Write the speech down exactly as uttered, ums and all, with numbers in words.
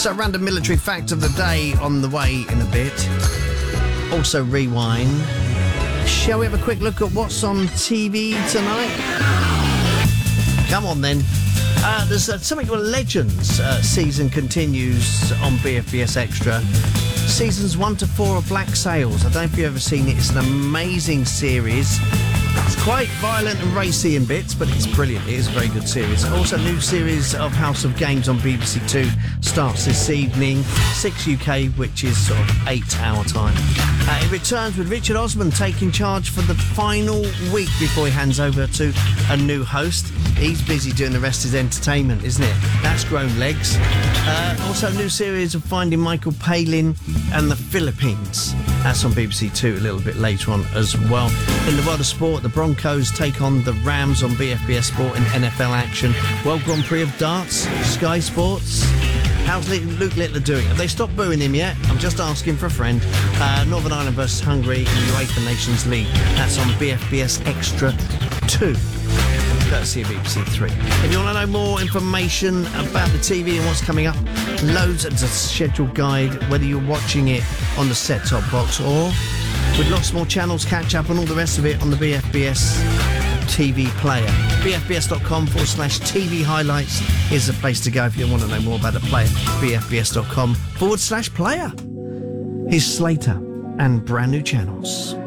So, random military fact of the day on the way in a bit. Also, rewind. Shall we have a quick look at what's on T V tonight? Come on, then. Uh, there's uh, something called Legends uh, season continues on B F B S Extra. Seasons one to four of Black Sails. I don't know if you've ever seen it. It's an amazing series. It's quite violent and racy in bits, but it's brilliant. It is a very good series. Also, a new series of House of Games on B B C Two starts this evening, six U K, which is sort of eight our time. Uh, it returns with Richard Osman taking charge for the final week before he hands over to a new host. He's busy doing the rest of his entertainment, isn't it? That's grown legs. Uh, also, a new series of Finding Michael Palin and the Philippines. That's on B B C Two a little bit later on as well. In the world of sport, the Broncos take on the Rams on B F B S Sport in N F L action. World Grand Prix of Darts, Sky Sports. How's Luke Littler doing? Have they stopped booing him yet? I'm just asking for a friend. Uh, Northern Ireland versus Hungary in the UEFA Nations League. That's on B F B S Extra two. Courtesy of B B C Three. If you want to know more information about the T V and what's coming up, loads of a scheduled guide, whether you're watching it on the set-top box or with lots more channels, catch up and all the rest of it on the B F B S T V player. bfbs.com forward slash TV highlights is the place to go if you want to know more about the player. bfbs.com forward slash player. Here's Slater and brand new channels.